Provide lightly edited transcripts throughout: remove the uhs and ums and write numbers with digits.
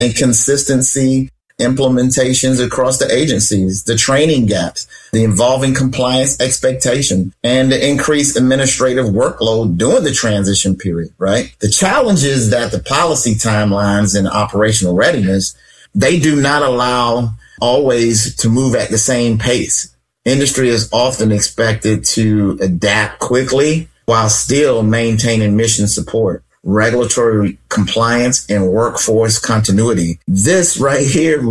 inconsistency, implementations across the agencies, the training gaps, the evolving compliance expectation, and the increased administrative workload during the transition period, right? The challenge is that the policy timelines and operational readiness, they do not allow always to move at the same pace. Industry is often expected to adapt quickly while still maintaining mission support, regulatory compliance, and workforce continuity. This right here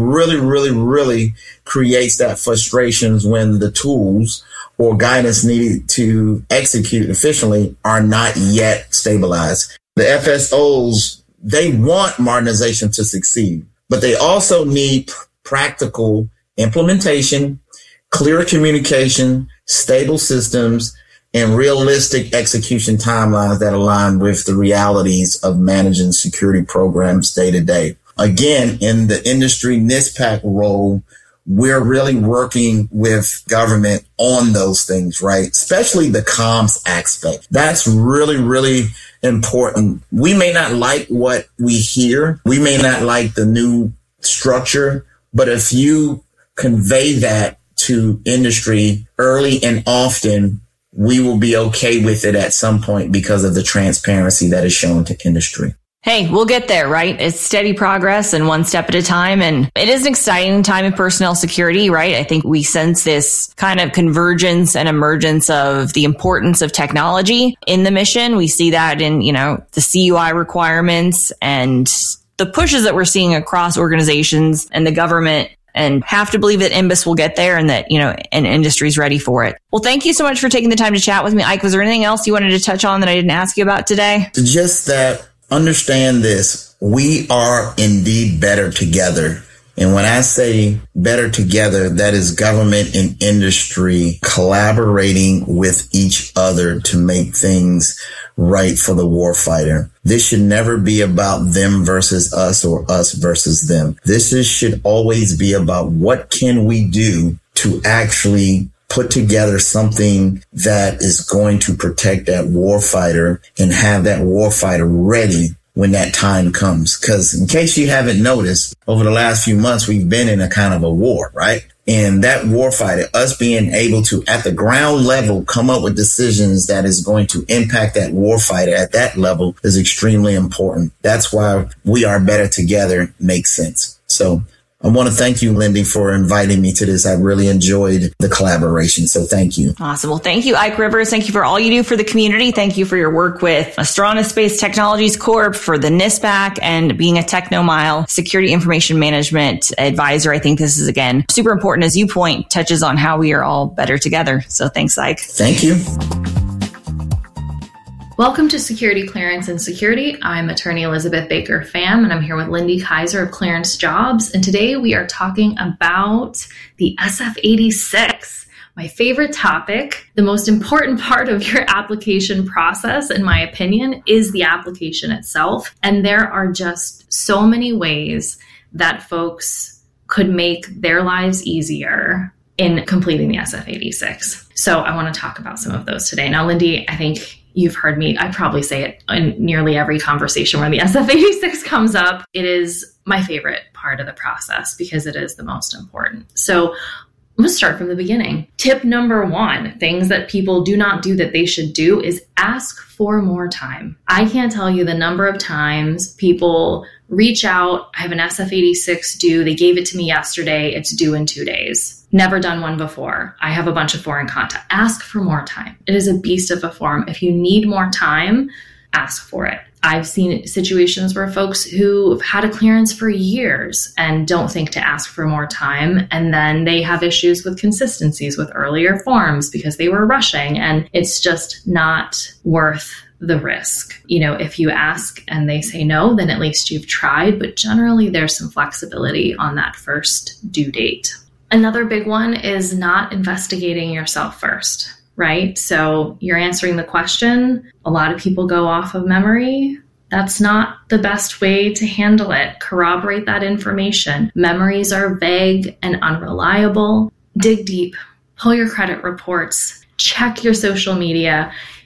really creates that frustrations when the tools or guidance needed to execute efficiently are not yet stabilized. The FSOs, they want modernization to succeed, but they also need practical implementation, clear communication, stable systems, and realistic execution timelines that align with the realities of managing security programs day to day. Again, in the industry NISPAC role, we're really working with government on those things, right? Especially the comms aspect. That's really important. We may not like what we hear. We may not like the new structure, but if you convey that to industry early and often, we will be okay with it at some point because of the transparency that is shown to industry. Hey, we'll get there, right? It's steady progress and one step at a time. And it is an exciting time in personnel security, right? I think we sense this kind of convergence and emergence of the importance of technology in the mission. We see that in, the CUI requirements and the pushes that we're seeing across organizations and the government, and have to believe that INBUS will get there and that, an industry's ready for it. Well, thank you so much for taking the time to chat with me. Ike, was there anything else you wanted to touch on that I didn't ask you about today? Just that, understand this, we are indeed better together. And when I say better together, that is government and industry collaborating with each other to make things right for the warfighter. This should never be about them versus us or us versus them. This should always be about what can we do to actually put together something that is going to protect that warfighter and have that warfighter ready when that time comes. Because in case you haven't noticed, over the last few months, we've been in a kind of a war, right? And that warfighter, us being able to, at the ground level, come up with decisions that is going to impact that warfighter at that level is extremely important. That's why we are better together makes sense. So I want to thank you, Lindy, for inviting me to this. I really enjoyed the collaboration. So thank you. Awesome. Well, thank you, Ike Rivers. Thank you for all you do for the community. Thank you for your work with Astranis Space Technologies Corp, for the NISPAC, and being a Technomile security information management advisor. I think this is, again, super important, as you point, touches on how we are all better together. So thanks, Ike. Thank you. Welcome to Security Clearance and Security. I'm attorney Elizabeth Baker Pham, and I'm here with Lindy Kaiser of Clearance Jobs. And today we are talking about the SF-86, my favorite topic. The most important part of your application process, in my opinion, is the application itself. And there are just so many ways that folks could make their lives easier in completing the SF-86. So I want to talk about some of those today. Now, Lindy, I think you've heard me, I probably say it in nearly every conversation where the SF-86 comes up. It is my favorite part of the process because it is the most important. So I'm going to start from the beginning. Tip number 1, things that people do not do that they should do, is ask for more time. I can't tell you the number of times people reach out, I have an SF-86 due, they gave it to me yesterday, it's due in 2 days. Never done one before. I have a bunch of foreign contact. Ask for more time. It is a beast of a form. If you need more time, ask for it. I've seen situations where folks who've had a clearance for years and don't think to ask for more time, and then they have issues with consistencies with earlier forms because they were rushing, and it's just not worth the risk. If you ask and they say no, then at least you've tried, but generally there's some flexibility on that first due date. Another big one is not investigating yourself first, right? So you're answering the question. A lot of people go off of memory. That's not the best way to handle it. Corroborate that information. Memories are vague and unreliable. Dig deep, pull your credit reports, check your social media.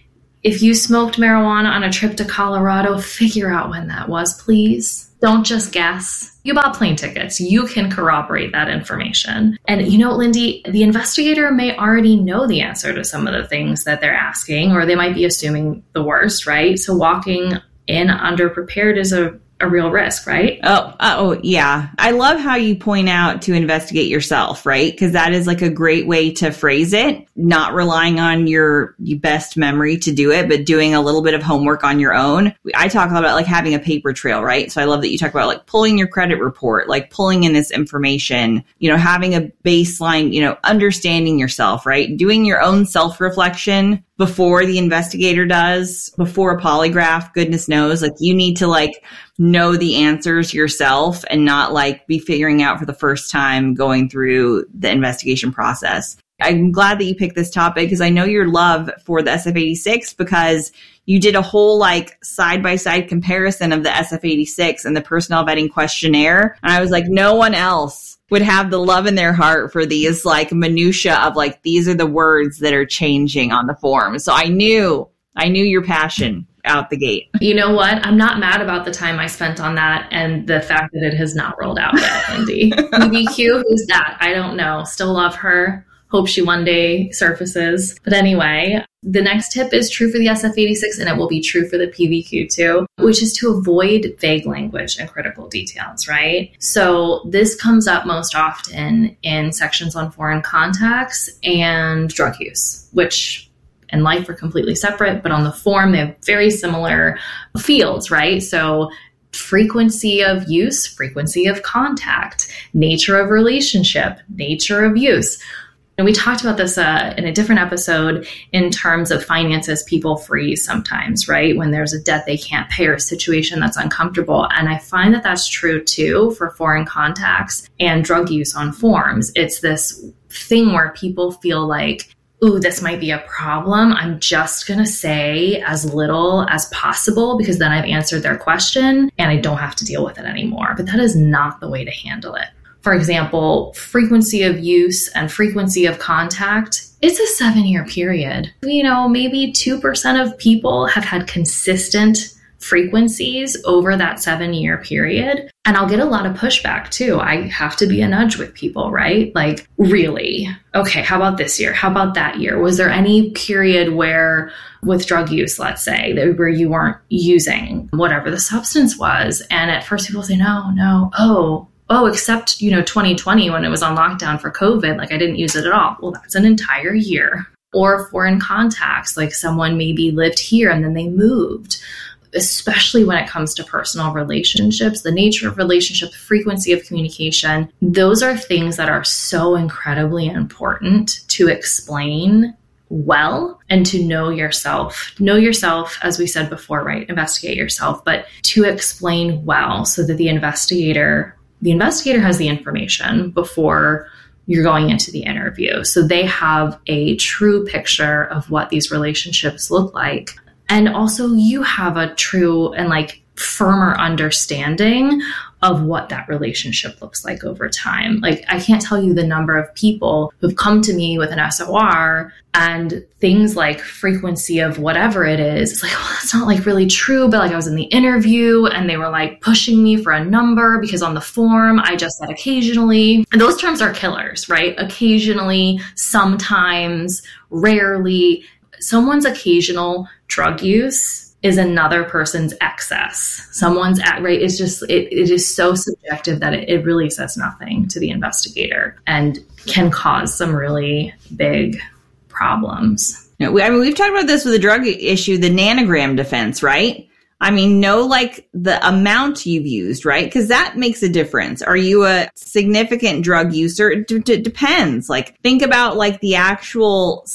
If you smoked marijuana on a trip to Colorado, figure out when that was, please. Don't just guess. You bought plane tickets. You can corroborate that information. And you know, Lindy, the investigator may already know the answer to some of the things that they're asking, or they might be assuming the worst, right? So walking in underprepared is a real risk, right? Oh, yeah. I love how you point out to investigate yourself, right? Because that is like a great way to phrase it, not relying on your best memory to do it, but doing a little bit of homework on your own. I talk about like having a paper trail, right? So I love that you talk about like pulling your credit report, like pulling in this information, having a baseline, understanding yourself, right? Doing your own self-reflection before the investigator does, before a polygraph, goodness knows, like you need to like know the answers yourself and not like be figuring out for the first time going through the investigation process. I'm glad that you picked this topic because I know your love for the SF-86 because you did a whole like side-by-side comparison of the SF-86 and the personnel vetting questionnaire. And I was like, no one else would have the love in their heart for these like minutia of like, these are the words that are changing on the form. So I knew your passion out the gate. You know what? I'm not mad about the time I spent on that and the fact that it has not rolled out yet, Lindy. PVQ, who's that? I don't know. Still love her. Hope she one day surfaces. But anyway, the next tip is true for the SF-86 and it will be true for the PVQ too, which is to avoid vague language and critical details, right? So this comes up most often in sections on foreign contacts and drug use, which in life are completely separate, but on the form, they have very similar fields, right? So frequency of use, frequency of contact, nature of relationship, nature of use. And we talked about this in a different episode in terms of finances. People freeze sometimes, right? When there's a debt they can't pay or a situation that's uncomfortable. And I find that that's true too for foreign contacts and drug use on forms. It's this thing where people feel like, ooh, this might be a problem. I'm just going to say as little as possible because then I've answered their question and I don't have to deal with it anymore. But that is not the way to handle it. For example, frequency of use and frequency of contact, it's a 7-year period. Maybe 2% of people have had consistent frequencies over that 7-year period. And I'll get a lot of pushback too. I have to be a nudge with people, right? Like, really? Okay, how about this year? How about that year? Was there any period where with drug use, let's say, where you weren't using whatever the substance was? And at first people say, no. Oh, except, 2020 when it was on lockdown for COVID, like I didn't use it at all. Well, that's an entire year. Or foreign contacts, like someone maybe lived here and then they moved. Especially when it comes to personal relationships, the nature of relationship, the frequency of communication, those are things that are so incredibly important to explain well and to know yourself. Know yourself, as we said before, right? Investigate yourself, but to explain well so that the investigator has the information before you're going into the interview. So they have a true picture of what these relationships look like. And also you have a true and like firmer understanding of what that relationship looks like over time. Like I can't tell you the number of people who've come to me with an SOR and things like frequency of whatever it is. It's like, well, that's not like really true, but like I was in the interview and they were like pushing me for a number because on the form I just said occasionally. And those terms are killers, right? Occasionally, sometimes, rarely. Someone's occasional drug use is another person's excess. Someone's right. It's just, it is so subjective that it really says nothing to the investigator and can cause some really big problems. We've talked about this with the drug issue, the nanogram defense, right? Know like the amount you've used, right? Because that makes a difference. Are you a significant drug user? It depends. Like think about like the actual,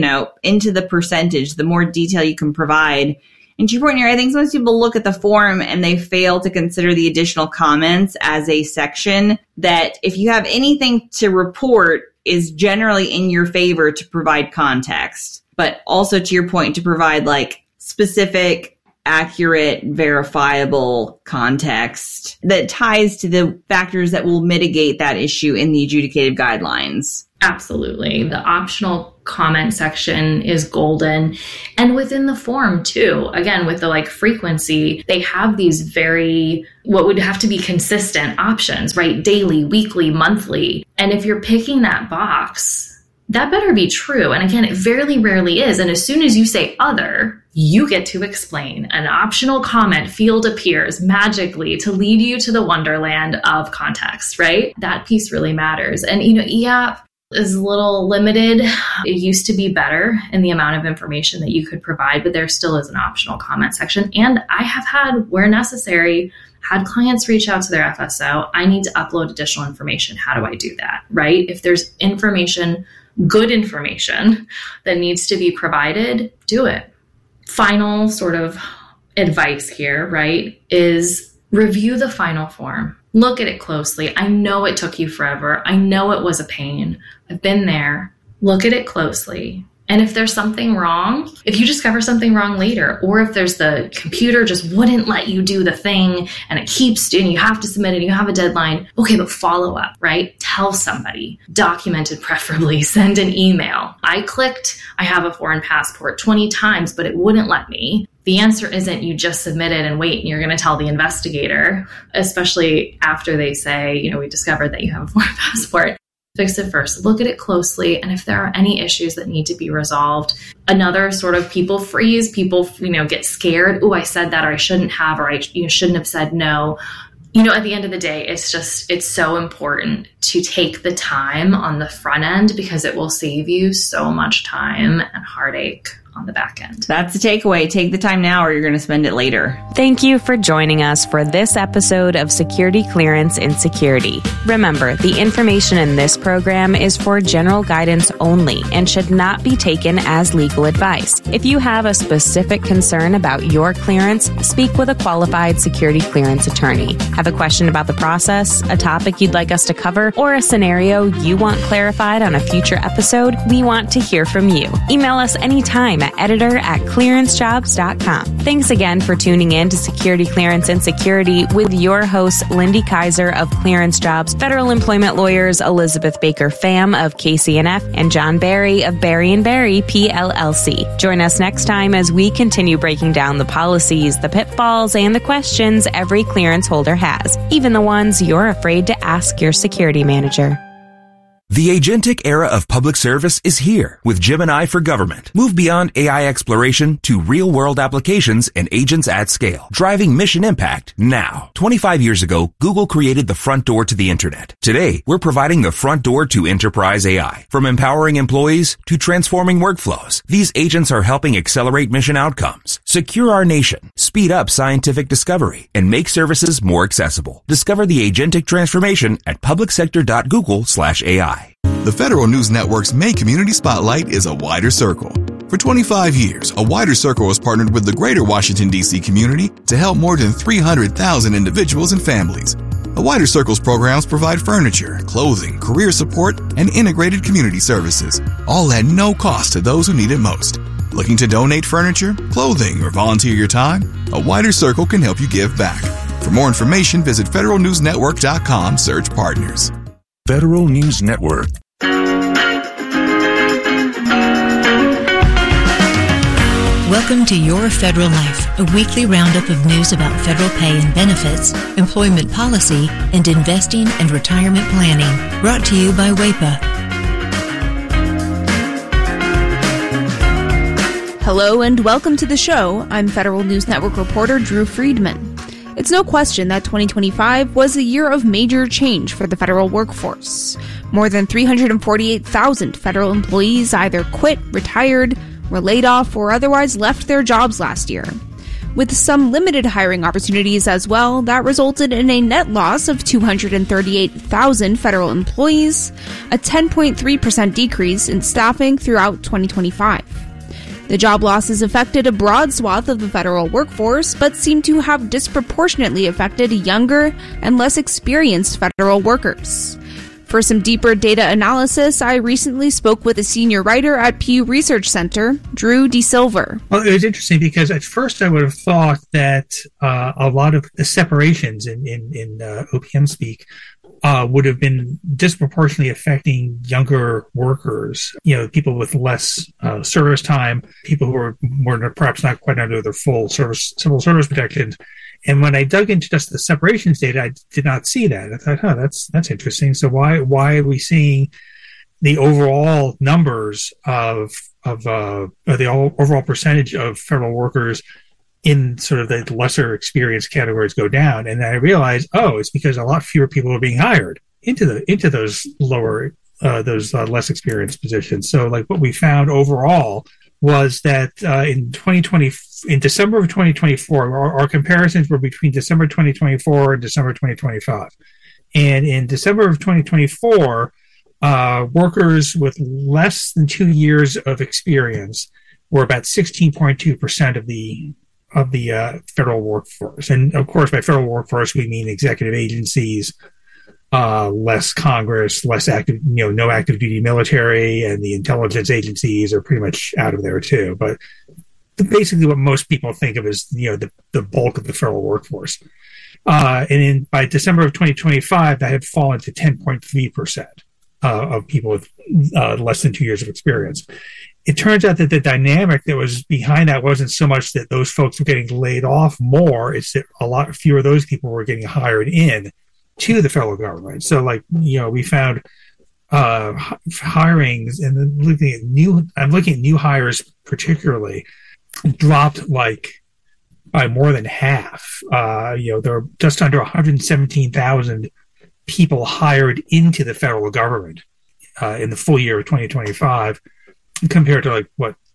into the percentage, the more detail you can provide. And to your point here, I think most people look at the form and they fail to consider the additional comments as a section that if you have anything to report is generally in your favor to provide context, but also to your point to provide like specific, accurate, verifiable context that ties to the factors that will mitigate that issue in the adjudicative guidelines. Absolutely. The optional comment section is golden. And within the form too, again, with the like frequency, they have these very, what would have to be consistent options, right? Daily, weekly, monthly. And if you're picking that box, that better be true. And again, it very rarely is. And as soon as you say other, you get to explain. An optional comment field appears magically to lead you to the wonderland of context, right? That piece really matters. And, EAP is a little limited. It used to be better in the amount of information that you could provide, but there still is an optional comment section. And I have had, where necessary, had clients reach out to their FSO. I need to upload additional information. How do I do that, right? If there's information, good information that needs to be provided, do it. Final sort of advice here, right, is review the final form. Look at it closely. I know it took you forever. I know it was a pain. I've been there. Look at it closely. And if there's something wrong, if you discover something wrong later, or if there's the computer just wouldn't let you do the thing and it keeps, and you have to submit it, and you have a deadline, okay, but follow up, right? Tell somebody, document it preferably, send an email. I have a foreign passport 20 times, but it wouldn't let me. The answer isn't you just submit it and wait and you're going to tell the investigator, especially after they say, we discovered that you have a foreign passport. Fix it first. Look at it closely. And if there are any issues that need to be resolved, another sort of people freeze, people, get scared. Oh, I said that, or I shouldn't have, or I shouldn't have said no. At the end of the day, it's so important to take the time on the front end because it will save you so much time and heartache on the back end. That's the takeaway. Take the time now or you're going to spend it later. Thank you for joining us for this episode of Security Clearance in Security. Remember, the information in this program is for general guidance only and should not be taken as legal advice. If you have a specific concern about your clearance, speak with a qualified security clearance attorney. Have a question about the process, a topic you'd like us to cover, or a scenario you want clarified on a future episode? We want to hear from you. Email us anytime at editor@clearancejobs.com. Thanks again for tuning in to Security Clearance and Security with your hosts, Lindy Kaiser of Clearance Jobs, federal employment lawyers Elizabeth Baker Pham of KCNF, and John Barry of Barry & Barry PLLC. Join us next time as we continue breaking down the policies, the pitfalls, and the questions every clearance holder has, even the ones you're afraid to ask your security manager. The agentic era of public service is here with Gemini for Government. Move beyond AI exploration to real-world applications and agents at scale, driving mission impact now. 25 years ago, Google created the front door to the internet. Today, we're providing the front door to enterprise AI. From empowering employees to transforming workflows, these agents are helping accelerate mission outcomes, secure our nation, speed up scientific discovery, and make services more accessible. Discover the agentic transformation at publicsector.google/AI. The Federal News Network's main community spotlight is A Wider Circle. For 25 years, A Wider Circle has partnered with the greater Washington, D.C. community to help more than 300,000 individuals and families. A Wider Circle's programs provide furniture, clothing, career support, and integrated community services, all at no cost to those who need it most. Looking to donate furniture, clothing, or volunteer your time? A Wider Circle can help you give back. For more information, visit federalnewsnetwork.com, search partners. Federal News Network. Welcome to Your Federal Life, a weekly roundup of news about federal pay and benefits, employment policy, and investing and retirement planning. Brought to you by WAEPA. Hello and welcome to the show. I'm Federal News Network reporter Drew Friedman. It's no question that 2025 was a year of major change for the federal workforce. More than 348,000 federal employees either quit, retired, were laid off, or otherwise left their jobs last year. With some limited hiring opportunities as well, that resulted in a net loss of 238,000 federal employees, a 10.3% decrease in staffing throughout 2025. The job losses affected a broad swath of the federal workforce, but seem to have disproportionately affected younger and less experienced federal workers. For some deeper data analysis, I recently spoke with a senior writer at Pew Research Center, Drew DeSilver. Well, it was interesting because at first I would have thought that a lot of the separations in OPM speak would have been disproportionately affecting younger workers, people with less service time, people who were perhaps not quite under their full civil service protections. And when I dug into just the separations data, I did not see that. I thought, that's interesting. So why are we seeing the overall numbers of the overall percentage of federal workers in sort of the lesser experience categories go down? And I realized, it's because a lot fewer people are being hired into those lower, less experienced positions. So like what we found overall was that in December of 2024, our comparisons were between December 2024 and December 2025. And in December of 2024, workers with less than 2 years of experience were about 16.2% of the federal workforce. And of course, by federal workforce, we mean executive agencies, less Congress, less active, no active duty military, and the intelligence agencies are pretty much out of there too. But basically what most people think of as, the bulk of the federal workforce. And by December of 2025, that had fallen to 10.3% of people with less than 2 years of experience. It turns out that the dynamic that was behind that wasn't so much that those folks were getting laid off more, it's that a lot fewer of those people were getting hired in to the federal government. So we found hirings, and then I'm looking at new hires particularly, dropped by more than half. There were just under 117,000 people hired into the federal government in the full year of 2025, compared to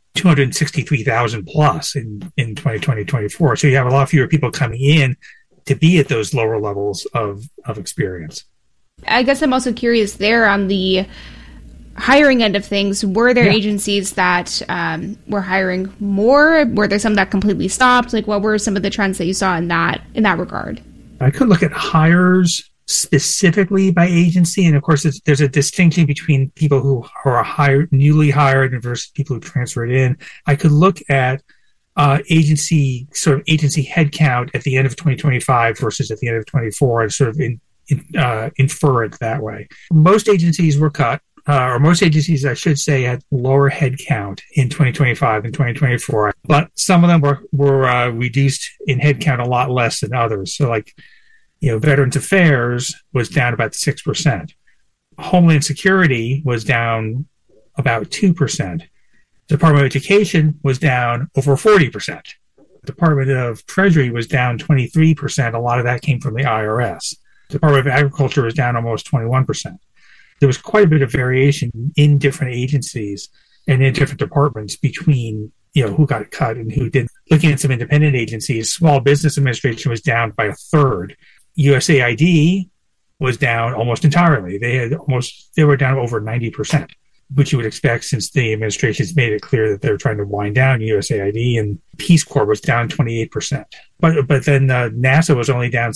263,000 plus in 2024. So you have a lot fewer people coming in to be at those lower levels of experience. I guess I'm also curious there on the hiring end of things. Were there agencies that were hiring more? Were there some that completely stopped? What were some of the trends that you saw in that regard? I could look at hires specifically by agency, and of course there's a distinction between people who are newly hired versus people who transferred in. I could look at agency headcount at the end of 2025 versus at the end of 24 and sort of infer it that way. Most agencies were cut, or most agencies, I should say, had lower headcount in 2025 and 2024, but some of them were reduced in headcount a lot less than others. So Veterans Affairs was down about 6%. Homeland Security was down about 2%. Department of Education was down over 40%. Department of Treasury was down 23%. A lot of that came from the IRS. Department of Agriculture was down almost 21%. There was quite a bit of variation in different agencies and in different departments between who got cut and who didn't. Looking at some independent agencies, Small Business Administration was down by a third. USAID was down almost entirely. They were down over 90%, which you would expect since the administration's made it clear that they're trying to wind down USAID. And Peace Corps was down 28%. But then NASA was only down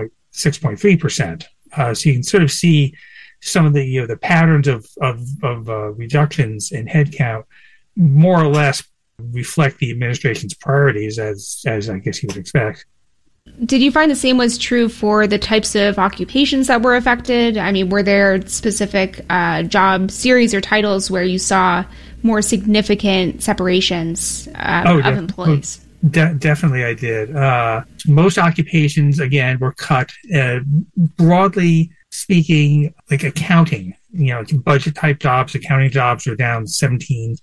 6.3%. So you can sort of see some of the patterns of reductions in headcount more or less reflect the administration's priorities, as I guess you would expect. Did you find the same was true for the types of occupations that were affected? I mean, were there specific job series or titles where you saw more significant separations of employees? Definitely I did. Most occupations, again, were cut. Broadly speaking, accounting, budget type jobs, accounting jobs are down 17%.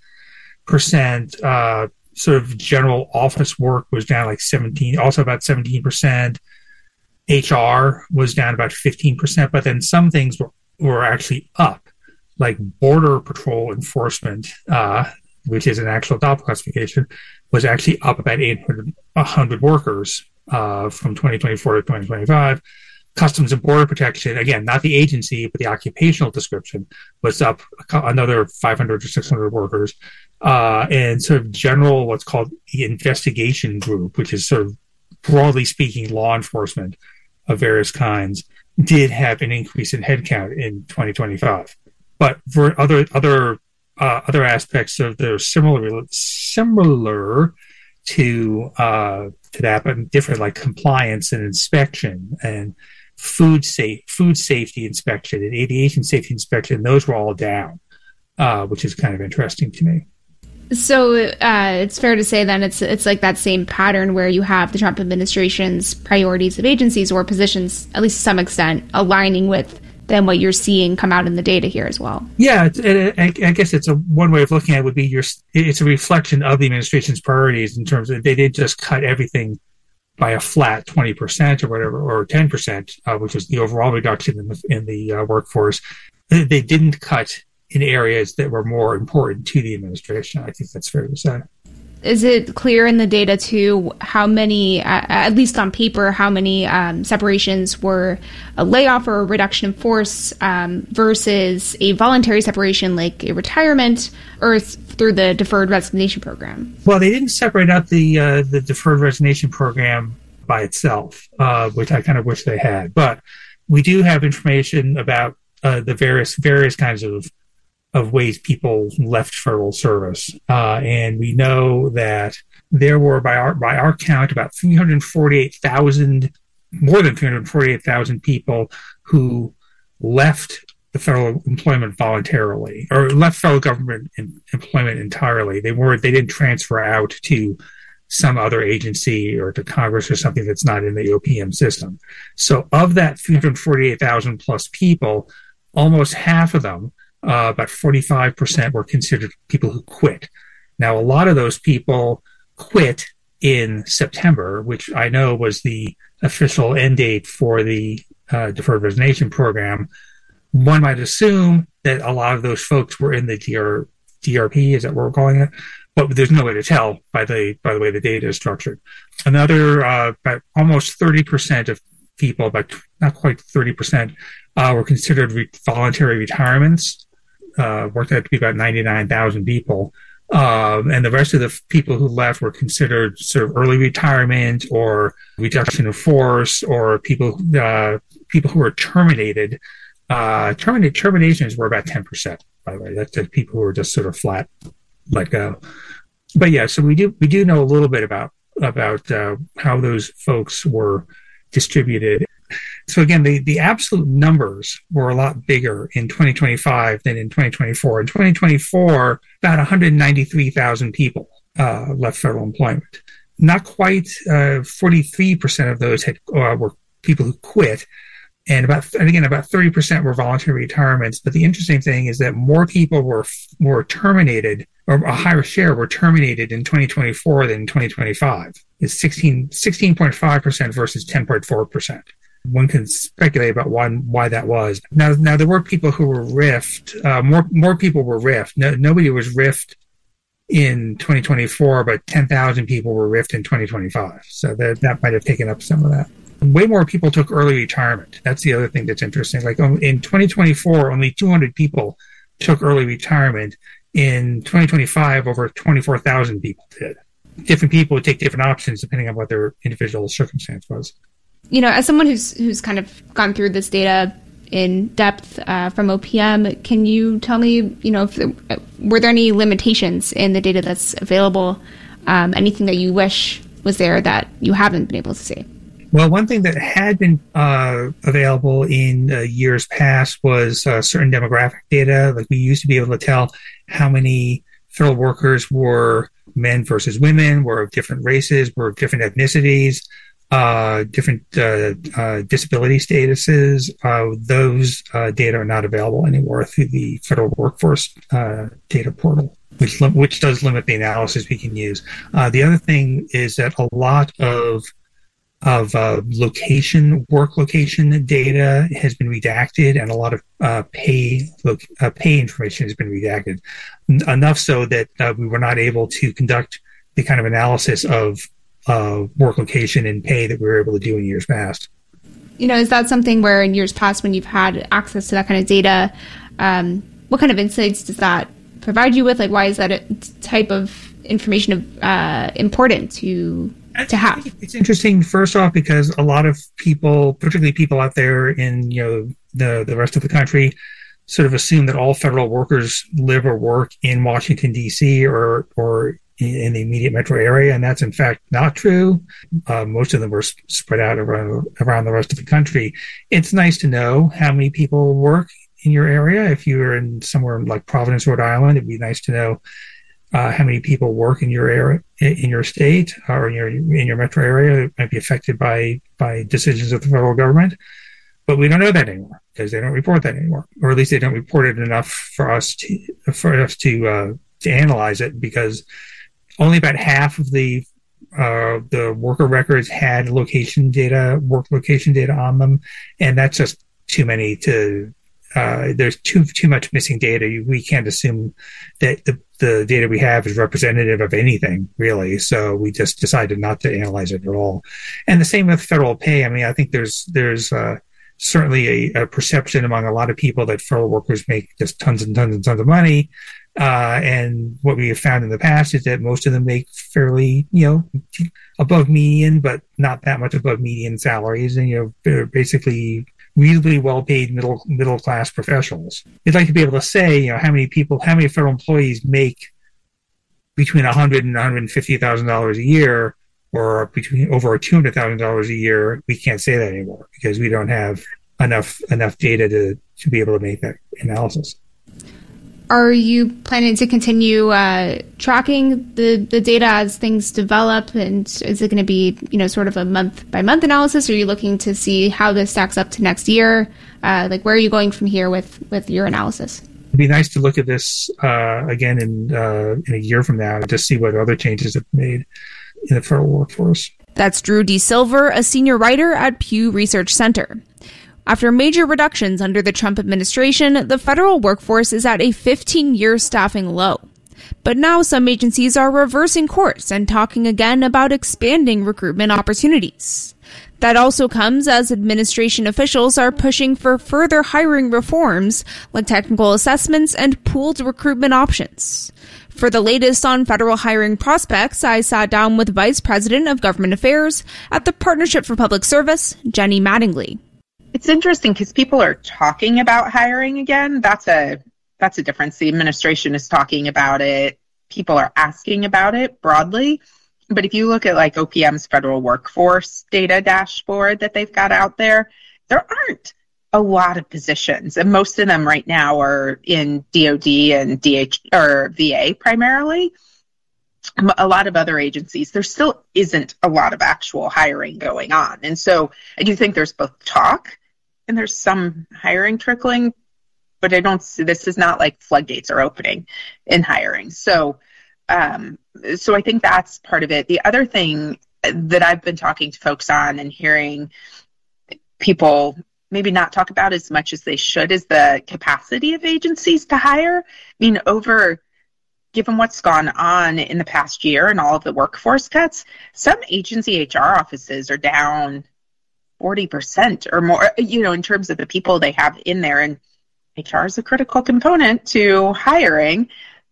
Sort of general office work was down about 17%. HR was down about 15%, but then some things were actually up, like Border Patrol enforcement, which is an actual job classification, was actually up about 100 workers from 2024 to 2025. Customs and Border Protection, again, not the agency, but the occupational description, was up another 500 or 600 workers. And sort of general, what's called the investigation group, which is sort of broadly speaking, law enforcement of various kinds, did have an increase in headcount in 2025. But for other aspects of they're similar to that, but different, like compliance and inspection and food safety inspection and aviation safety inspection, those were all down, which is kind of interesting to me. So it's fair to say then it's like that same pattern where you have the Trump administration's priorities of agencies or positions, at least to some extent, aligning with then what you're seeing come out in the data here as well. Yeah, I guess it's one way of looking at it would be it's a reflection of the administration's priorities in terms of they did just cut everything by a flat 20% or whatever, or 10%, which was the overall reduction in the workforce. They didn't cut in areas that were more important to the administration. I think that's fair to say. Is it clear in the data, too, how many, at least on paper, how many separations were a layoff or a reduction in force versus a voluntary separation like a retirement or through the deferred resignation program? Well, they didn't separate out the deferred resignation program by itself, which I kind of wish they had. But we do have information about the various kinds of ways people left federal service. And we know that there were, by our count, about more than 348,000 people who left the federal employment voluntarily, or left federal government employment entirely. They didn't transfer out to some other agency or to Congress or something that's not in the OPM system. So of that 348,000 plus people, almost half of them, about 45%, were considered people who quit. Now, a lot of those people quit in September, which I know was the official end date for the deferred resignation program. One might assume that a lot of those folks were in the DRP, is that what we're calling it? But there's no way to tell by the way the data is structured. Another, about almost 30% of people, about not quite 30%, were considered voluntary retirements. Worked out to be about 99,000 people. And the rest of the people who left were considered sort of early retirement or reduction of force, or people who were terminated. Terminations were about 10%, by the way. That's the people who were just sort of flat let go. But yeah, so we do know a little bit about how those folks were distributed. So again, the absolute numbers were a lot bigger in 2025 than in 2024. In 2024, about 193,000 people left federal employment. Not quite 43% of those were people who quit, and about 30% were voluntary retirements. But the interesting thing is that more people were terminated, or a higher share were terminated in 2024 than in 2025. It's 16.5% versus 10.4%. One can speculate about why that was. Now there were people who were riffed. More people were riffed. Nobody was riffed in 2024, but 10,000 people were riffed in 2025. So that might have taken up some of that. Way more people took early retirement. That's the other thing that's interesting. Like in 2024, only 200 people took early retirement. In 2025, over 24,000 people did. Different people would take different options depending on what their individual circumstance was. You know, as someone who's kind of gone through this data in depth from OPM, can you tell me, were there any limitations in the data that's available? Anything that you wish was there that you haven't been able to see? Well, one thing that had been available in years past was certain demographic data. Like we used to be able to tell how many federal workers were men versus women, were of different races, were of different ethnicities, different disability statuses. Those data are not available anymore through the federal workforce data portal, which does limit the analysis we can use. The other thing is that a lot of work location data has been redacted, and a lot of pay information has been redacted. Enough so that we were not able to conduct the kind of analysis of work location and pay that we were able to do in years past. Is that something where in years past, when you've had access to that kind of data, what kind of insights does that provide you with? Like, why is that a type of information important to have? It's interesting, first off, because a lot of people, particularly people out there in the rest of the country, sort of assume that all federal workers live or work in Washington, D.C. or in the immediate metro area, and that's in fact not true. Most of them were spread out around the rest of the country. It's nice to know how many people work in your area. If you're in somewhere like Providence, Rhode Island, it'd be nice to know how many people work in your area, in your state, or in your metro area that might be affected by decisions of the federal government. But we don't know that anymore because they don't report that anymore, or at least they don't report it enough for us to analyze it, because only about half of the worker records had work location data on them, and that's just too many to. There's too much missing data. We can't assume that the data we have is representative of anything, really. So we just decided not to analyze it at all. And the same with federal pay. I mean, I think there's certainly a perception among a lot of people that federal workers make just tons and tons and tons of money. And what we have found in the past is that most of them make fairly, above median, but not that much above median salaries. And, they're basically reasonably well-paid middle class professionals. You'd like to be able to say, how many federal employees make between $100,000 and $150,000 a year, or between over $200,000 a year. We can't say that anymore because we don't have enough data to be able to make that analysis. Are you planning to continue tracking the data as things develop? And is it going to be, sort of a month-by-month analysis? Or are you looking to see how this stacks up to next year? Where are you going from here with your analysis? It'd be nice to look at this again in a year from now to see what other changes have made in the federal workforce. That's Drew D. Silver, a senior writer at Pew Research Center. After major reductions under the Trump administration, the federal workforce is at a 15-year staffing low. But now some agencies are reversing course and talking again about expanding recruitment opportunities. That also comes as administration officials are pushing for further hiring reforms like technical assessments and pooled recruitment options. For the latest on federal hiring prospects, I sat down with Vice President of Government Affairs at the Partnership for Public Service, Jenny Mattingly. It's interesting because people are talking about hiring again. That's a difference. The administration is talking about it. People are asking about it broadly. But if you look at like OPM's federal workforce data dashboard that they've got out there aren't a lot of positions. And most of them right now are in DOD and VA primarily. A lot of other agencies, there still isn't a lot of actual hiring going on. And so I do think there's both talk and there's some hiring trickling, but this is not like floodgates are opening in hiring. So I think that's part of it. The other thing that I've been talking to folks on and hearing people maybe not talk about as much as they should is the capacity of agencies to hire. I mean, given what's gone on in the past year and all of the workforce cuts, some agency HR offices are down 40% or more, in terms of the people they have in there. And HR is a critical component to hiring.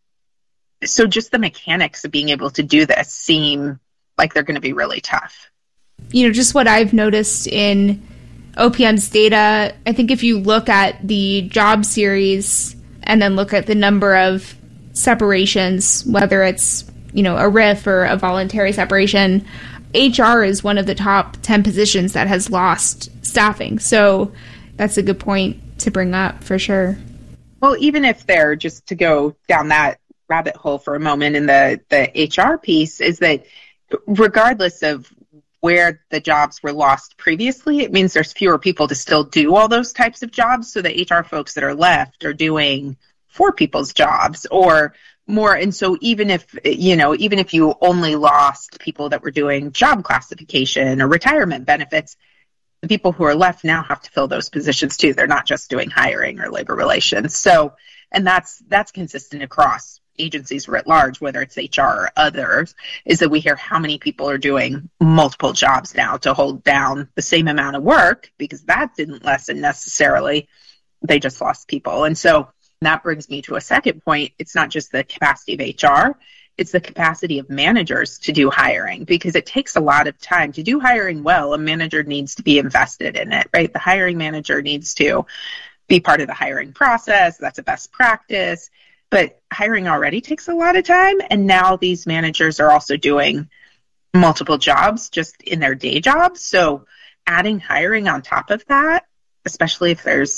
So just the mechanics of being able to do this seem like they're going to be really tough. Just what I've noticed in OPM's data, I think if you look at the job series and then look at the number of separations, whether it's, a RIF or a voluntary separation, HR is one of the top 10 positions that has lost staffing. So that's a good point to bring up for sure. Well, even if they're, just to go down that rabbit hole for a moment in the HR piece, is that regardless of where the jobs were lost previously, it means there's fewer people to still do all those types of jobs. So the HR folks that are left are doing 4 people's jobs or more. And so even if you only lost people that were doing job classification or retirement benefits, the people who are left now have to fill those positions too. They're not just doing hiring or labor relations. So, and that's consistent across agencies writ large, whether it's HR or others, is that we hear how many people are doing multiple jobs now to hold down the same amount of work, because that didn't lessen necessarily. They just lost people. And so that brings me to a second point. It's not just the capacity of HR, it's the capacity of managers to do hiring, because it takes a lot of time. To do hiring well, a manager needs to be invested in it, right? The hiring manager needs to be part of the hiring process. That's a best practice. but hiring already takes a lot of time. And now these managers are also doing multiple jobs just in their day jobs. So adding hiring on top of that, especially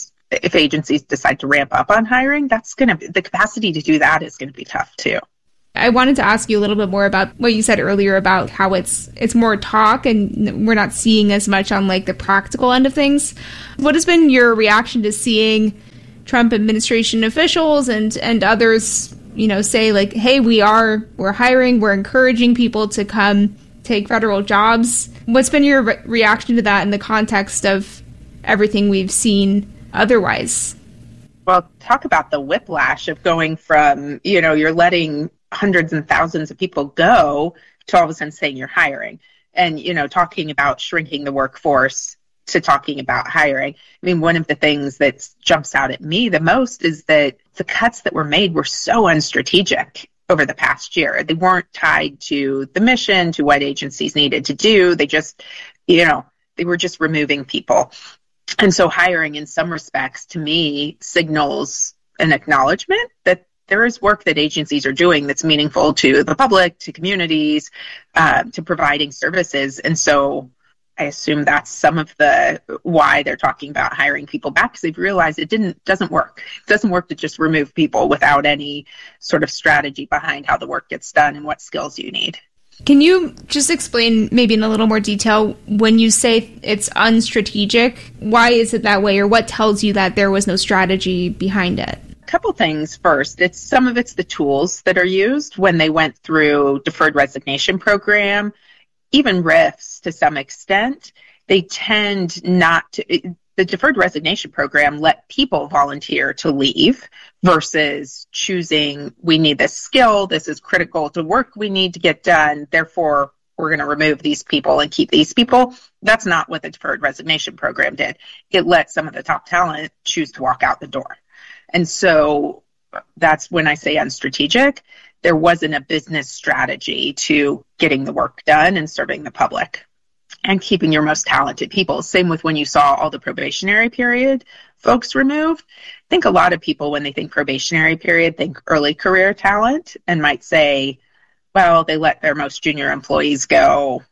if agencies decide to ramp up on hiring, the capacity to do that is going to be tough too. I wanted to ask you a little bit more about what you said earlier about how it's more talk and we're not seeing as much on like the practical end of things. What has been your reaction to seeing Trump administration officials and others, say like, hey, we're hiring, we're encouraging people to come take federal jobs? What's been your reaction to that in the context of everything we've seen otherwise? Well, talk about the whiplash of going from, you're letting hundreds and thousands of people go to all of a sudden saying you're hiring and, talking about shrinking the workforce to talking about hiring. I mean, one of the things that jumps out at me the most is that the cuts that were made were so unstrategic over the past year. They weren't tied to the mission, to what agencies needed to do. They just, they were just removing people. And so hiring in some respects to me signals an acknowledgement that there is work that agencies are doing that's meaningful to the public, to communities, to providing services. And so I assume that's some of why they're talking about hiring people back, because they've realized it doesn't work. It doesn't work to just remove people without any sort of strategy behind how the work gets done and what skills you need. Can you just explain maybe in a little more detail when you say it's unstrategic, why is it that way, or what tells you that there was no strategy behind it? Couple things. First, some of it's the tools that are used when they went through deferred resignation program, even RIFs to some extent. They tend not to. The deferred resignation program let people volunteer to leave versus choosing, we need this skill, this is critical to work we need to get done, therefore we're going to remove these people and keep these people. That's not what the deferred resignation program did. It let some of the top talent choose to walk out the door. And so that's when I say unstrategic. There wasn't a business strategy to getting the work done and serving the public and keeping your most talented people. Same with when you saw all the probationary period folks removed. I think a lot of people, when they think probationary period, think early career talent and might say, well, they let their most junior employees go.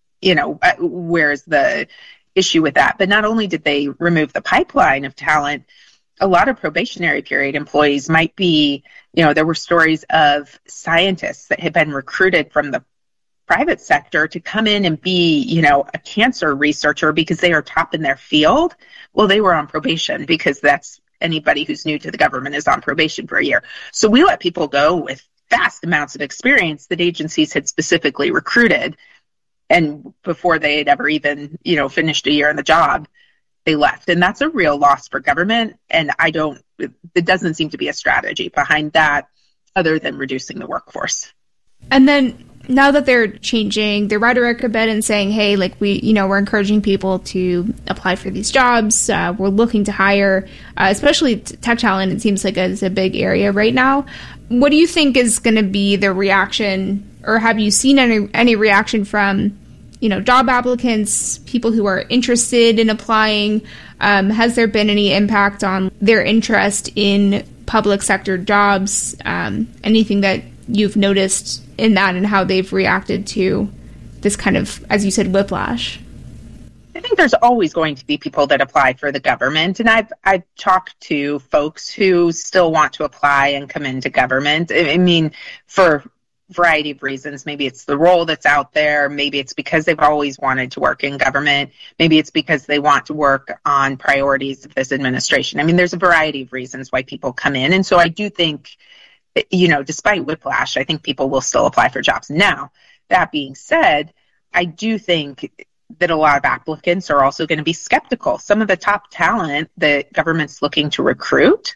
Where's the issue with that? But not only did they remove the pipeline of talent, a lot of probationary period employees might be, there were stories of scientists that had been recruited from the private sector to come in and be, a cancer researcher because they are top in their field. Well, they were on probation because that's anybody who's new to the government is on probation for a year. So we let people go with vast amounts of experience that agencies had specifically recruited. And before they had ever even, finished a year in the job, they left. And that's a real loss for government. And it doesn't seem to be a strategy behind that other than reducing the workforce. And then now that they're changing their rhetoric a bit and saying, hey, like we're encouraging people to apply for these jobs. We're looking to hire, especially tech talent. It seems like it's a big area right now. What do you think is going to be the reaction, or have you seen any reaction from, job applicants, people who are interested in applying? Has there been any impact on their interest in public sector jobs? Anything that you've noticed in that and how they've reacted to this kind of, as you said, whiplash? I think there's always going to be people that apply for the government. And I've talked to folks who still want to apply and come into government. I mean, for a variety of reasons. Maybe it's the role that's out there. Maybe it's because they've always wanted to work in government. Maybe it's because they want to work on priorities of this administration. I mean, there's a variety of reasons why people come in. And so I do think, despite whiplash, I think people will still apply for jobs. Now, that being said, I do think that a lot of applicants are also going to be skeptical. Some of the top talent that government's looking to recruit,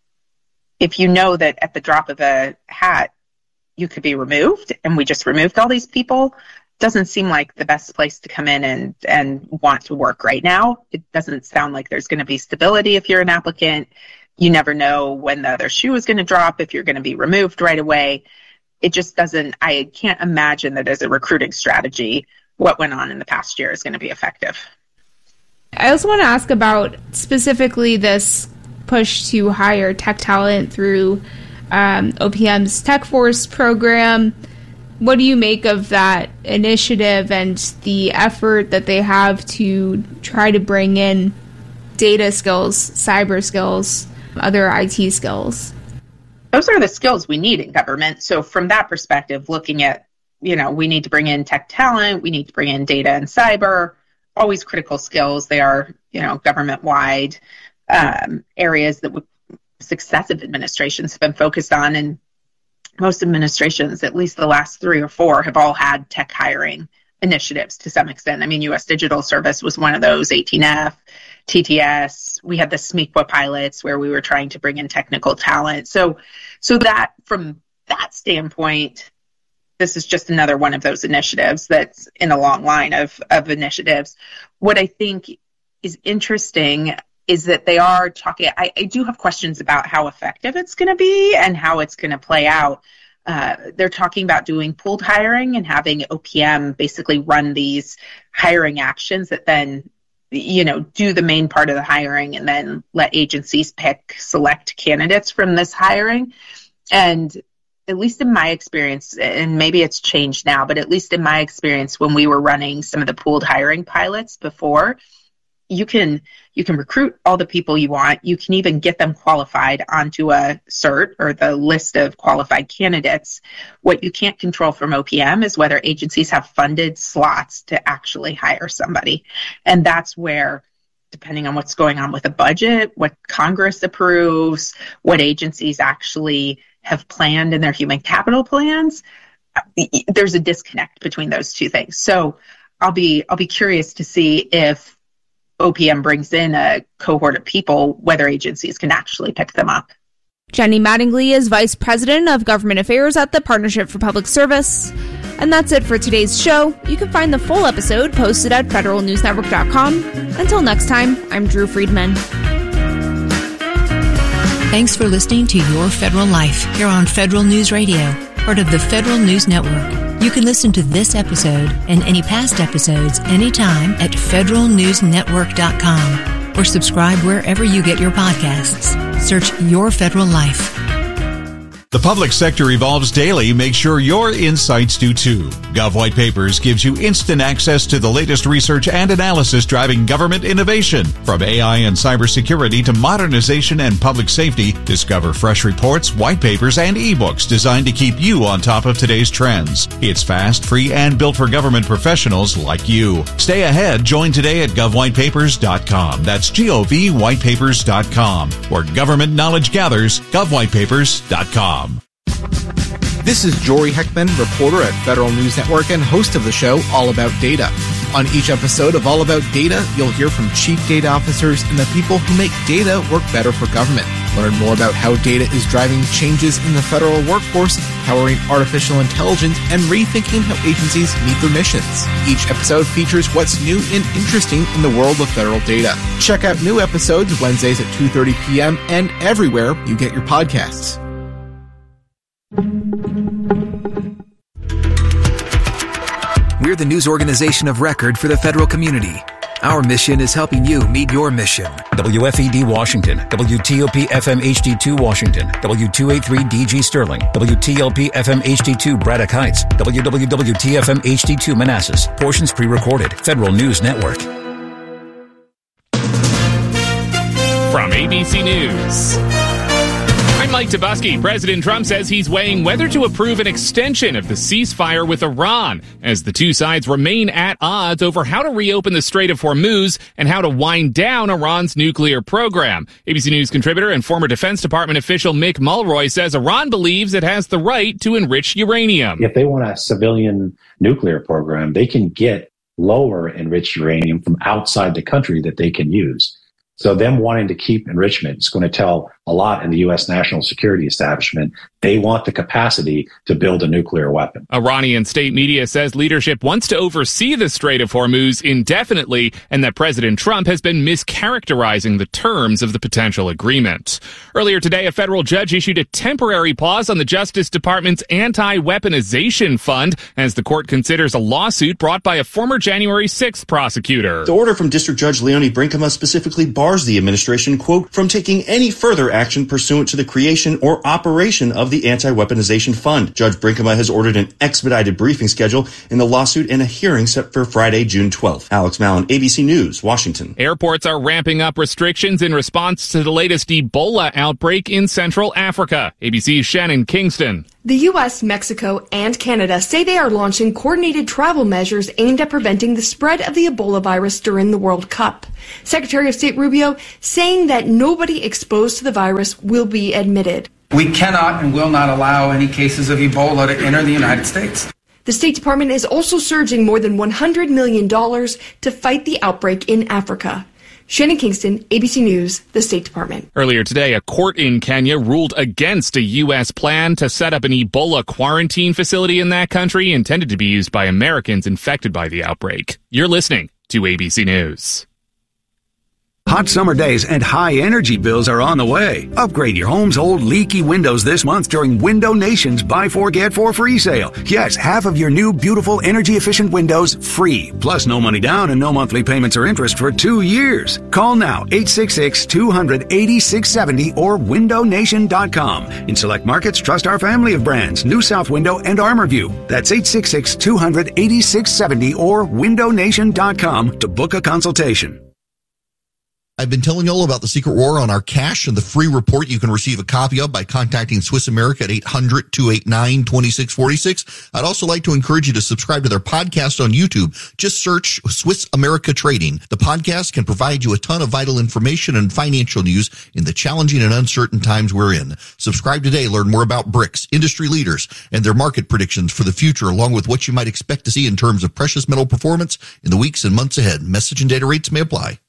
if you know that at the drop of a hat, you could be removed, and we just removed all these people, doesn't seem like the best place to come in and want to work right now. It doesn't sound like there's going to be stability if you're an applicant. You never know when the other shoe is going to drop, if you're going to be removed right away. It just doesn't, I can't imagine that as a recruiting strategy, what went on in the past year is going to be effective. I also want to ask about specifically this push to hire tech talent through OPM's Tech Force program. What do you make of that initiative and the effort that they have to try to bring in data skills, cyber skills, other IT skills? Those are the skills we need in government. So from that perspective, looking at, we need to bring in tech talent, we need to bring in data and cyber, always critical skills. They are, government-wide areas that successive administrations have been focused on, and most administrations, at least the last 3 or 4, have all had tech hiring initiatives to some extent. I mean, U.S. Digital Service was one of those, 18F, TTS. We had the SMEQA pilots where we were trying to bring in technical talent. So that from that standpoint, this is just another one of those initiatives that's in a long line of initiatives. What I think is interesting is that they are talking, I do have questions about how effective it's going to be and how it's going to play out. They're talking about doing pooled hiring and having OPM basically run these hiring actions that then, do the main part of the hiring and then let agencies select candidates from this hiring. And at least in my experience, and maybe it's changed now, but at least in my experience, when we were running some of the pooled hiring pilots before, you can recruit all the people you want. You can even get them qualified onto a cert or the list of qualified candidates. What you can't control from OPM is whether agencies have funded slots to actually hire somebody. And that's where, depending on what's going on with the budget, what Congress approves, what agencies actually have planned in their human capital plans, there's a disconnect between those two things. So I'll be curious to see if OPM brings in a cohort of people, whether agencies can actually pick them up. Jenny Mattingly is Vice President of Government Affairs at the Partnership for Public Service. And that's it for today's show. You can find the full episode posted at federalnewsnetwork.com. Until next time, I'm Drew Friedman. Thanks for listening to Your Federal Life here on Federal News Radio, part of the Federal News Network. You can listen to this episode and any past episodes anytime at federalnewsnetwork.com or subscribe wherever you get your podcasts. Search Your Federal Life. The public sector evolves daily. Make sure your insights do too. Gov White Papers gives you instant access to the latest research and analysis driving government innovation. From AI and cybersecurity to modernization and public safety, discover fresh reports, white papers, and ebooks designed to keep you on top of today's trends. It's fast, free, and built for government professionals like you. Stay ahead. Join today at govwhitepapers.com. That's govwhitepapers.com. Where government knowledge gathers, govwhitepapers.com. This is Jory Heckman, reporter at Federal News Network and host of the show All About Data. On each episode of All About Data, you'll hear from chief data officers and the people who make data work better for government. Learn more about how data is driving changes in the federal workforce, powering artificial intelligence, and rethinking how agencies meet their missions. Each episode features what's new and interesting in the world of federal data. Check out new episodes Wednesdays at 2:30 p.m. and everywhere you get your podcasts. We're the news organization of record for the federal community. Our mission is helping you meet your mission. WFED Washington, WTOP FM HD2 Washington, W283DG Sterling, WTLP FM HD2 Braddock Heights, WWWT FM HD2 Manassas. Portions pre-recorded. Federal News Network. From ABC News. I'm Mike Tobusky. President Trump says he's weighing whether to approve an extension of the ceasefire with Iran as the two sides remain at odds over how to reopen the Strait of Hormuz and how to wind down Iran's nuclear program. ABC News contributor and former Defense Department official Mick Mulroy says Iran believes it has the right to enrich uranium. If they want a civilian nuclear program, they can get lower enriched uranium from outside the country that they can use. So them wanting to keep enrichment is going to tell a lot in the U.S. national security establishment. They want the capacity to build a nuclear weapon. Iranian state media says leadership wants to oversee the Strait of Hormuz indefinitely and that President Trump has been mischaracterizing the terms of the potential agreement. Earlier today, a federal judge issued a temporary pause on the Justice Department's anti-weaponization fund as the court considers a lawsuit brought by a former January 6th prosecutor. The order from District Judge Leonie Brinkema specifically bars the administration, quote, from taking any further action pursuant to the creation or operation of the Anti-Weaponization Fund. Judge Brinkema has ordered an expedited briefing schedule in the lawsuit and a hearing set for Friday, June 12th. Alex Mallon, ABC News, Washington. Airports are ramping up restrictions in response to the latest Ebola outbreak in Central Africa. ABC's Shannon Kingston. The U.S., Mexico, and Canada say they are launching coordinated travel measures aimed at preventing the spread of the Ebola virus during the World Cup. Secretary of State Rubio saying that nobody exposed to the virus will be admitted. We cannot and will not allow any cases of Ebola to enter the United States. The State Department is also surging more than $100 million to fight the outbreak in Africa. Shannon Kingston, ABC News, the State Department. Earlier today, a court in Kenya ruled against a U.S. plan to set up an Ebola quarantine facility in that country intended to be used by Americans infected by the outbreak. You're listening to ABC News. Hot summer days and high energy bills are on the way. Upgrade your home's old leaky windows this month during Window Nation's Buy 4 Get 4 free sale. Yes, half of your new beautiful energy efficient windows free. Plus no money down and no monthly payments or interest for 2 years. Call now 866-200-8670 or windownation.com. In select markets, trust our family of brands, New South Window and ArmorView. That's 866-200-8670 or windownation.com to book a consultation. I've been telling you all about the Secret War on our cash and the free report you can receive a copy of by contacting Swiss America at 800-289-2646. I'd also like to encourage you to subscribe to their podcast on YouTube. Just search Swiss America Trading. The podcast can provide you a ton of vital information and financial news in the challenging and uncertain times we're in. Subscribe today. Learn more about BRICS, industry leaders, and their market predictions for the future, along with what you might expect to see in terms of precious metal performance in the weeks and months ahead. Message and data rates may apply.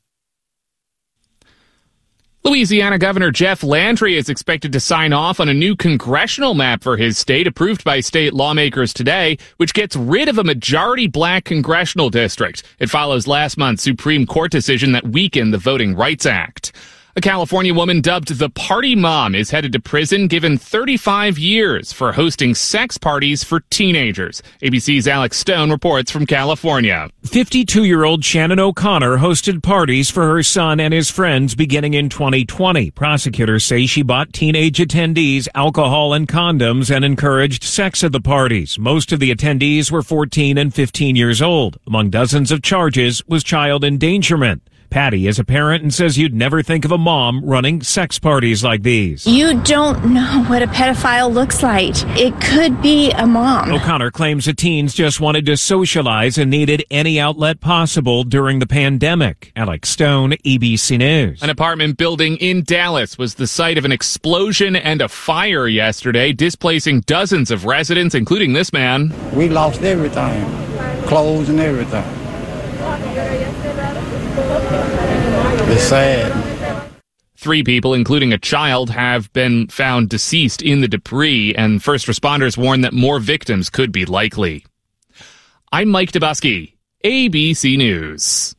Louisiana Governor Jeff Landry is expected to sign off on a new congressional map for his state approved by state lawmakers today, which gets rid of a majority black congressional district. It follows last month's Supreme Court decision that weakened the Voting Rights Act. A California woman dubbed the Party Mom is headed to prison, given 35 years for hosting sex parties for teenagers. ABC's Alex Stone reports from California. 52-year-old Shannon O'Connor hosted parties for her son and his friends beginning in 2020. Prosecutors say she bought teenage attendees alcohol and condoms and encouraged sex at the parties. Most of the attendees were 14 and 15 years old. Among dozens of charges was child endangerment. Patty is a parent and says you'd never think of a mom running sex parties like these. You don't know what a pedophile looks like. It could be a mom. O'Connor claims the teens just wanted to socialize and needed any outlet possible during the pandemic. Alex Stone, ABC News. An apartment building in Dallas was the site of an explosion and a fire yesterday, displacing dozens of residents, including this man. We lost everything, clothes and everything. It's sad. 3 people, including a child, have been found deceased in the debris, and first responders warn that more victims could be likely. I'm Mike Dubusky, ABC News.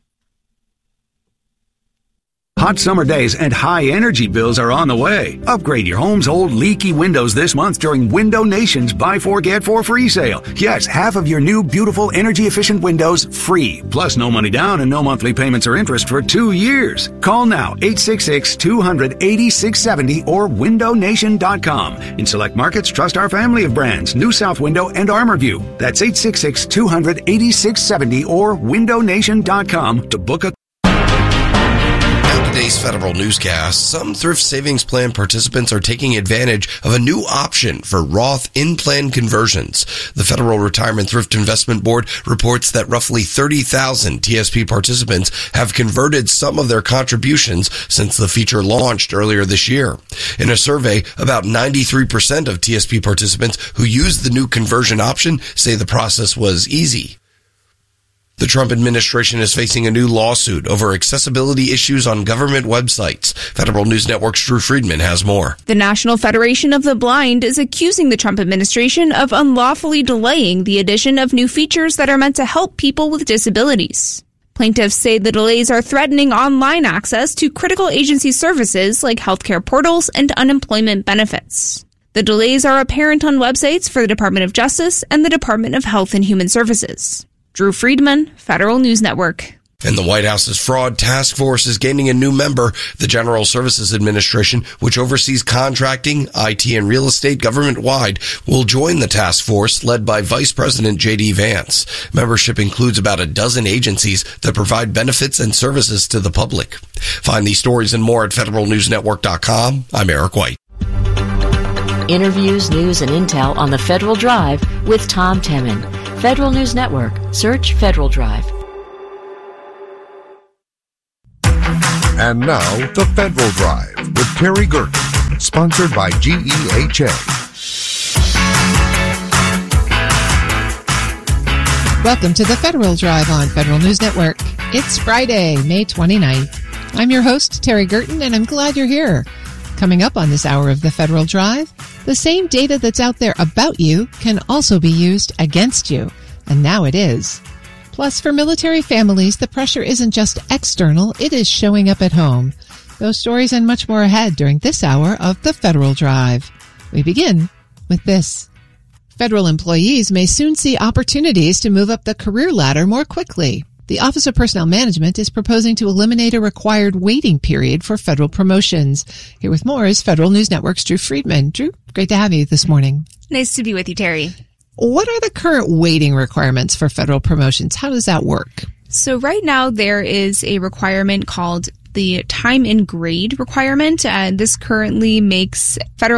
Hot summer days and high energy bills are on the way. Upgrade your home's old leaky windows this month during Window Nation's Buy 4 Get 4 free sale. Yes, half of your new beautiful energy efficient windows free. Plus no money down and no monthly payments or interest for 2 years. Call now 866-200-8670 or windownation.com. In select markets, trust our family of brands, New South Window and ArmorView. That's 866-200-8670 or windownation.com to book a Today's Federal Newscast, some thrift savings plan participants are taking advantage of a new option for Roth in-plan conversions. The Federal Retirement Thrift Investment Board reports that roughly 30,000 TSP participants have converted some of their contributions since the feature launched earlier this year. In a survey, about 93% of TSP participants who used the new conversion option say the process was easy. The Trump administration is facing a new lawsuit over accessibility issues on government websites. Federal News Network's Drew Friedman has more. The National Federation of the Blind is accusing the Trump administration of unlawfully delaying the addition of new features that are meant to help people with disabilities. Plaintiffs say the delays are threatening online access to critical agency services like healthcare portals and unemployment benefits. The delays are apparent on websites for the Department of Justice and the Department of Health and Human Services. Drew Friedman, Federal News Network. And the White House's fraud task force is gaining a new member. The General Services Administration, which oversees contracting, IT, and real estate government-wide, will join the task force led by Vice President J.D. Vance. Membership includes about a dozen agencies that provide benefits and services to the public. Find these stories and more at federalnewsnetwork.com. I'm Eric White. Interviews, news, and intel on the Federal Drive with Tom Temin. Federal News Network. Search Federal Drive. And now, the Federal Drive with Terry Gerken, sponsored by GEHA. Welcome to the Federal Drive on Federal News Network. It's Friday, May 29th. I'm your host, Terry Gerken, and I'm glad you're here. Coming up on this hour of the Federal Drive, the same data that's out there about you can also be used against you. And now it is. Plus, for military families, the pressure isn't just external, it is showing up at home. Those stories and much more ahead during this hour of the Federal Drive. We begin with this. Federal employees may soon see opportunities to move up the career ladder more quickly. The Office of Personnel Management is proposing to eliminate a required waiting period for federal promotions. Here with more is Federal News Network's Drew Friedman. Drew, great to have you this morning. Nice to be with you, Terry. What are the current waiting requirements for federal promotions? How does that work? So right now there is a requirement called the time and grade requirement. This currently makes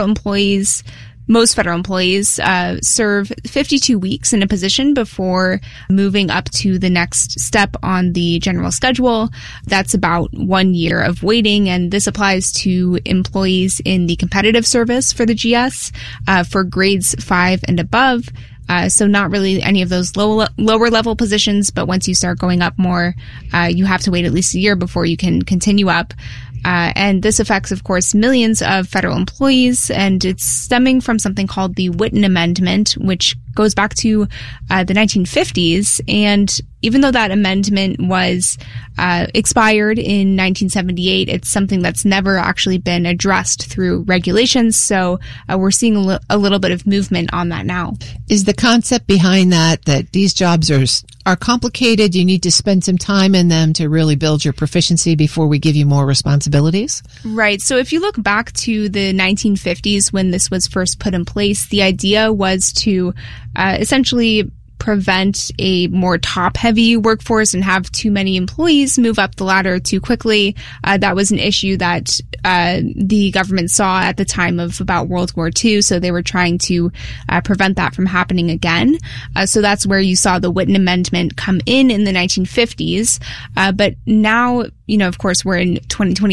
most federal employees serve 52 weeks in a position before moving up to the next step on the general schedule. That's about 1 year of waiting, and this applies to employees in the competitive service for the GS for grades 5 and above. So not really any of those lower level positions, but once you start going up more, you have to wait at least a year before you can continue up. And this affects, of course, millions of federal employees, and it's stemming from something called the Whitten Amendment, which goes back to the 1950s. And even though that amendment was expired in 1978, it's something that's never actually been addressed through regulations. So we're seeing a little bit of movement on that now. Is the concept behind that these jobs are complicated? You need to spend some time in them to really build your proficiency before we give you more responsibilities? Right. So if you look back to the 1950s when this was first put in place, the idea was to essentially prevent a more top-heavy workforce and have too many employees move up the ladder too quickly. That was an issue that the government saw at the time of about World War II, so they were trying to prevent that from happening again. So that's where you saw the Whitten Amendment come in the 1950s. But now, of course, we're in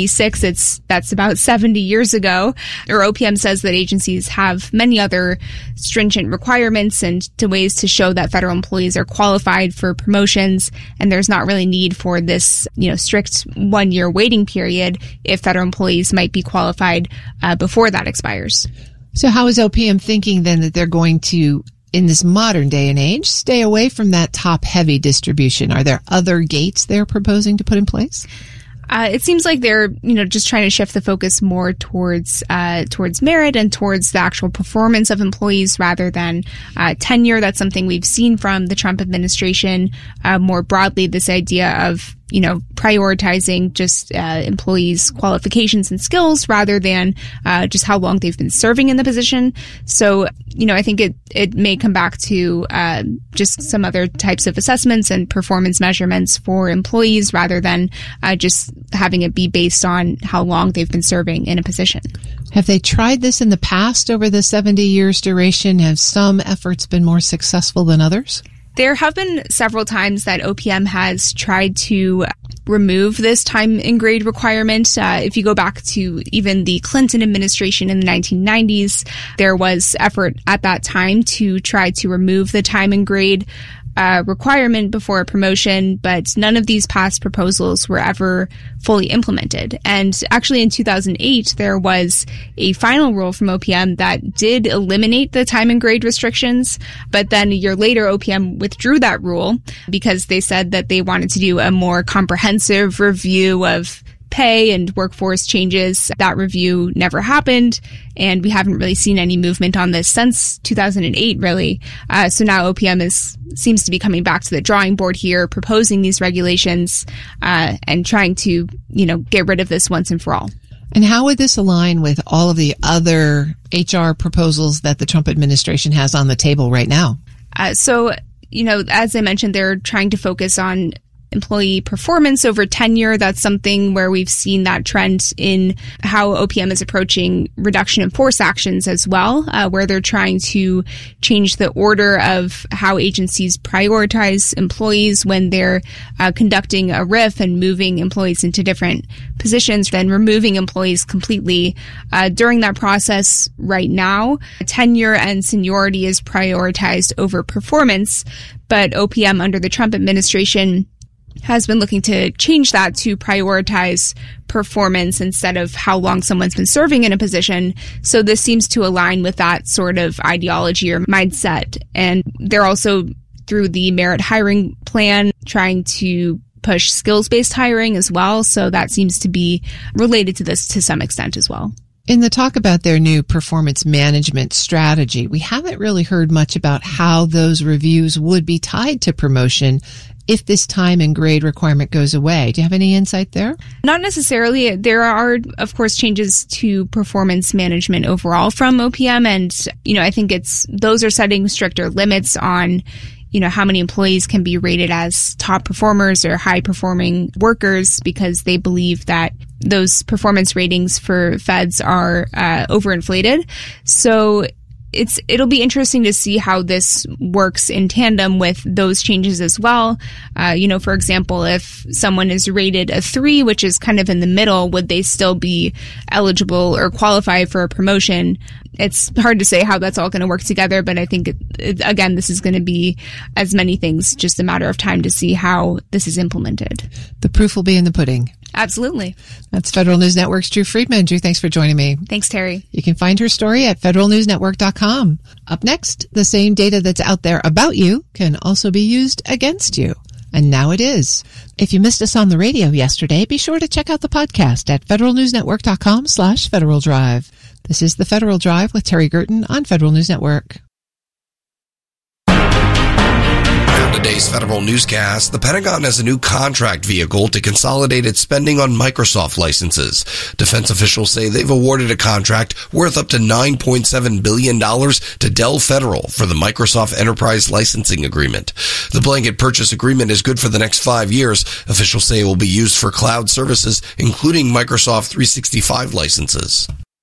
2026. That's about 70 years ago. Or OPM says that agencies have many other stringent requirements and ways to show that federal employees are qualified for promotions, and there's not really need for this, strict 1 year waiting period if federal employees might be qualified before that expires. So how is OPM thinking then that they're going to, in this modern day and age, stay away from that top-heavy distribution? Are there other gates they're proposing to put in place? It seems like they're, just trying to shift the focus more towards merit and towards the actual performance of employees rather than tenure. That's something we've seen from the Trump administration. More broadly, this idea of prioritizing just employees' qualifications and skills rather than just how long they've been serving in the position. So, I think it may come back to just some other types of assessments and performance measurements for employees rather than just having it be based on how long they've been serving in a position. Have they tried this in the past over the 70 years duration? Have some efforts been more successful than others? There have been several times that OPM has tried to remove this time and grade requirement. If you go back to even the Clinton administration in the 1990s, there was effort at that time to try to remove the time and grade requirement before a promotion, but none of these past proposals were ever fully implemented. And actually in 2008, there was a final rule from OPM that did eliminate the time and grade restrictions, but then a year later, OPM withdrew that rule because they said that they wanted to do a more comprehensive review of pay and workforce changes. That review never happened, and we haven't really seen any movement on this since 2008, really. So now OPM seems to be coming back to the drawing board here, proposing these regulations and trying to, get rid of this once and for all. And how would this align with all of the other HR proposals that the Trump administration has on the table right now? So, as I mentioned, they're trying to focus on employee performance over tenure. That's something where we've seen that trend in how OPM is approaching reduction in force actions as well, where they're trying to change the order of how agencies prioritize employees when they're conducting a RIF and moving employees into different positions, then removing employees completely. During that process right now, tenure and seniority is prioritized over performance, but OPM under the Trump administration has been looking to change that to prioritize performance instead of how long someone's been serving in a position. So this seems to align with that sort of ideology or mindset. And they're also, through the merit hiring plan, trying to push skills-based hiring as well. So that seems to be related to this to some extent as well. In the talk about their new performance management strategy, we haven't really heard much about how those reviews would be tied to promotion if this time and grade requirement goes away. Do you have any insight there? Not necessarily. There are, of course, changes to performance management overall from OPM. And, I think those are setting stricter limits on, how many employees can be rated as top performers or high performing workers, because they believe that those performance ratings for feds are overinflated. So it'll be interesting to see how this works in tandem with those changes as well. For example, if someone is rated a 3, which is kind of in the middle, would they still be eligible or qualify for a promotion? It's hard to say how that's all going to work together, but I think, again, this is going to be, as many things, just a matter of time to see how this is implemented. The proof will be in the pudding. Absolutely. That's Federal News Network's Drew Friedman. Drew, thanks for joining me. Thanks, Terry. You can find her story at federalnewsnetwork.com. Up next, the same data that's out there about you can also be used against you. And now it is. If you missed us on the radio yesterday, be sure to check out the podcast at federalnewsnetwork.com/Federal Drive. This is the Federal Drive with Terry Gerton on Federal News Network. Today's Federal Newscast, the Pentagon has a new contract vehicle to consolidate its spending on Microsoft licenses. Defense officials say they've awarded a contract worth up to $9.7 billion to Dell Federal for the Microsoft Enterprise Licensing Agreement. The blanket purchase agreement is good for the next 5 years. Officials say it will be used for cloud services, including Microsoft 365 licenses.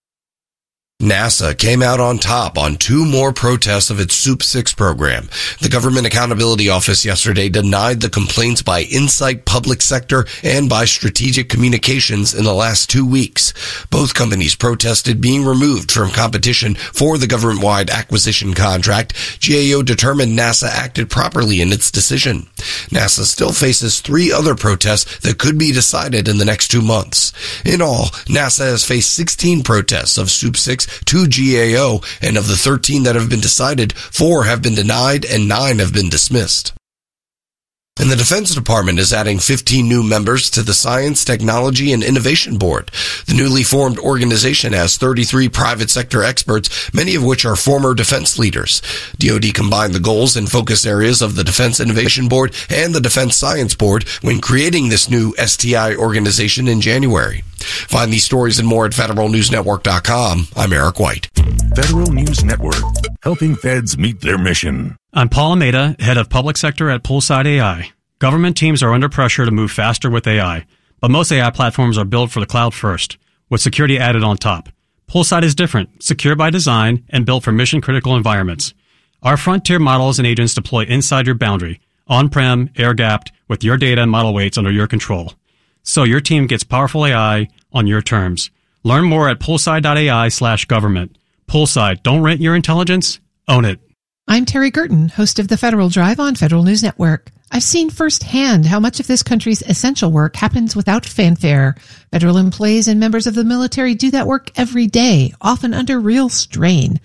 NASA came out on top on 2 more protests of its SOUP 6 program. The Government Accountability Office yesterday denied the complaints by Insight Public Sector and by Strategic Communications in the last 2 weeks. Both companies protested being removed from competition for the government-wide acquisition contract. GAO determined NASA acted properly in its decision. NASA still faces 3 other protests that could be decided in the next 2 months. In all, NASA has faced 16 protests of SOUP 6 to GAO, and of the 13 that have been decided, 4 have been denied and 9 have been dismissed. And the Defense Department is adding 15 new members to the Science, Technology, and Innovation Board. The newly formed organization has 33 private sector experts, many of which are former defense leaders. DoD combined the goals and focus areas of the Defense Innovation Board and the Defense Science Board when creating this new STI organization in January. Find these stories and more at federalnewsnetwork.com. I'm Eric White. Federal News Network, helping feds meet their mission. I'm Paul Almeida, head of public sector at Poolside AI. Government teams are under pressure to move faster with AI, but most AI platforms are built for the cloud first, with security added on top. Poolside is different, secure by design, and built for mission-critical environments. Our frontier models and agents deploy inside your boundary, on-prem, air-gapped, with your data and model weights under your control. So your team gets powerful AI on your terms. Learn more at poolside.ai/government. Poolside, don't rent your intelligence, own it. I'm Terry Gerton, host of the Federal Drive on Federal News Network. I've seen firsthand how much of this country's essential work happens without fanfare. Federal employees and members of the military do that work every day, often under real strain.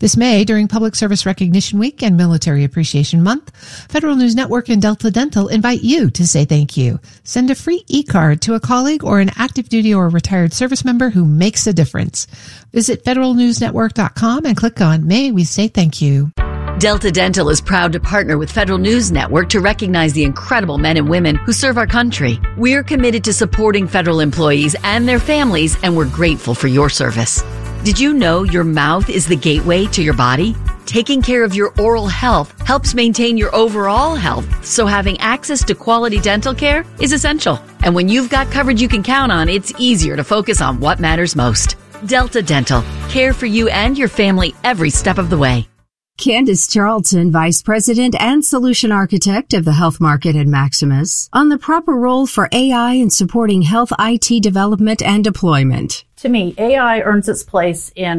This May, during Public Service Recognition Week and Military Appreciation Month, Federal News Network and Delta Dental invite you to say thank you. Send a free e-card to a colleague or an active duty or retired service member who makes a difference. Visit federalnewsnetwork.com and click on May We Say Thank You. Delta Dental is proud to partner with Federal News Network to recognize the incredible men and women who serve our country. We're committed to supporting federal employees and their families, and we're grateful for your service. Did you know your mouth is the gateway to your body? Taking care of your oral health helps maintain your overall health, so having access to quality dental care is essential. And when you've got coverage you can count on, it's easier to focus on what matters most. Delta Dental. Care for you and your family every step of the way. Candace Charlton, Vice President and Solution Architect of the Health Market at Maximus, on the proper role for AI in supporting health IT development and deployment. To me, AI earns its place in